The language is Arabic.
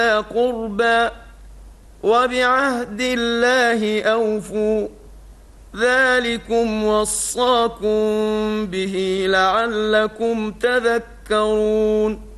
قربى وبعهد الله أوفوا ذلكم وصاكم به لعلكم تذكرون